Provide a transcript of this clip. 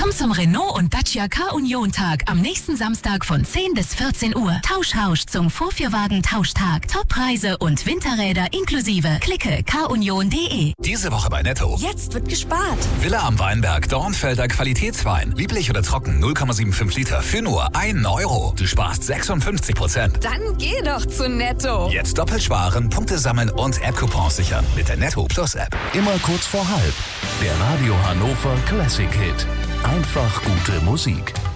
Komm zum Renault und Dacia Car-Union-Tag am nächsten Samstag von 10 bis 14 Uhr. Tauschhausch zum Vorführwagen-Tauschtag. Toppreise und Winterräder inklusive. Klicke carunion.de. Diese Woche bei Netto. Jetzt wird gespart. Villa am Weinberg, Dornfelder Qualitätswein. Lieblich oder trocken, 0,75 Liter für nur 1 Euro. Du sparst 56%. Dann geh doch zu Netto. Jetzt doppelt sparen, Punkte sammeln und App-Coupons sichern mit der Netto Plus App. Immer kurz vor halb. Der Radio Hannover Classic Hit. Einfach gute Musik.